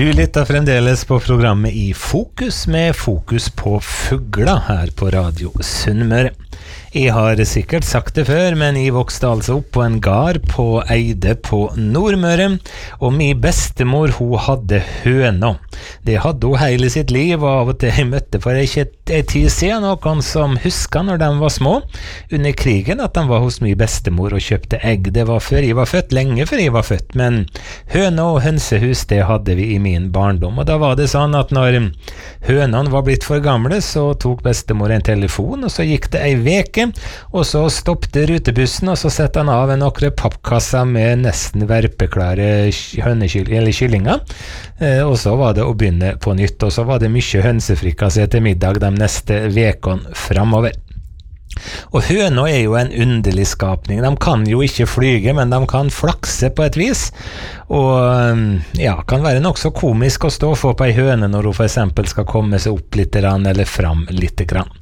Du lytter fremdeles på programmet I Fokus med fokus på fugler her på Radio Sunnmøre. Jeg har sikkert sagt det før, men jeg vokste altså opp på en gard på Eide på Nordmøre, og min bestemor, hun hadde høna. Det hadde hun hele sitt liv, og av og til jeg møtte for ikke en tid siden noen som husker når de var små, under krigen, at de var hos min bestemor og kjøpte egg. Det var før jeg var født, lenge før jeg var født, men høna og hønsehus, det hadde vi I min barndom, og da var det sånn at når hønene var blitt for gamle, så tok bestemor en telefon, og så gikk det en veke, og så stoppte rutebussen, og så sette han av noen pappkasser med nesten verpeklare kyllinger, og så var det å begynne på nytt, og så var det mye hønsefrikassé til middag de neste vekene framover. Og høna jo en underlig skapning. De kan jo ikke flyge, men de kan flakse på et vis, og ja, kan være nok så komisk å stå for på en høne når hun for eksempel skal komme seg opp litt eller fram litt grann.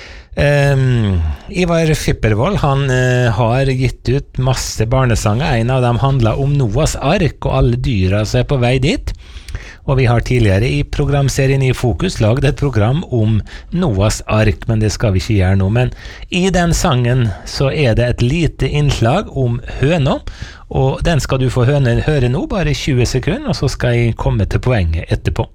Ivar Fippervold, han har gitt ut masse barnesanger. En av dem handler om Noas ark og alle dyra som på vei dit, og vi har tidligere I programserien I Fokus lagd et program om Noas ark, men det skal vi ikke gjøre nå. Men I den sangen så det et lite innslag om høna, og den skal du få høre nå, bare 20 sekunder, og så skal jeg komme til poenget etterpå.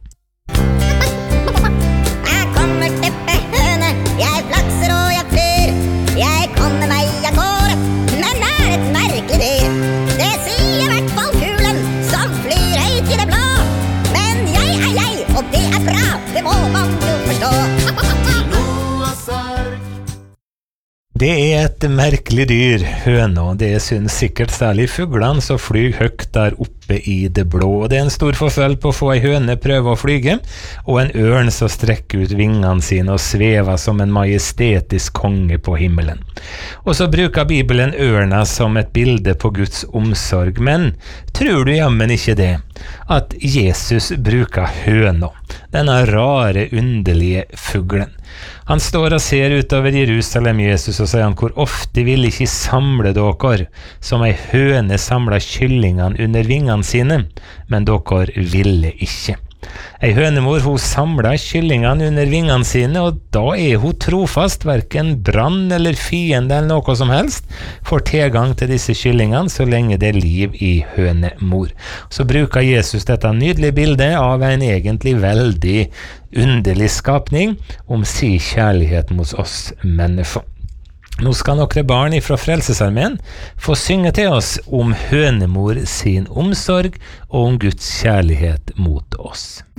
Det et merkelig dyr, høna, og det synes sikkert særlig fuglene som flyr høyt der oppe I det blå. Det en stor forskjell på å få en høne prøve å flyge, og en ørn som strekker ut vingene sine og svever som en majestetisk konge på himmelen. Og så bruker Bibelen ørna som et bilde på Guds omsorg, men tror du jammen ikke det, at Jesus bruker høna, denne rare, underlige fuglen. Han står og ser utover Jerusalem, Jesus, og sier han, hvor ofte vil ikke samle dere, som ei høne samler kyllingene under vingene sine, men dere ville ikke. Ei hønemor, hun samler kyllingene under vingene sine, og da hun trofast, hverken brann eller fiende eller noe som helst, får tilgang til disse kyllingene så lenge det liv I hønemor. Så bruker Jesus dette nydelige bildet av en egentlig veldig underlig skapning om sin kjærlighet mot oss mennesker. Nå skal noen barn fra Frelsesarmeen få synge til oss om hønemor sin omsorg og om Guds kjærlighet mot oss.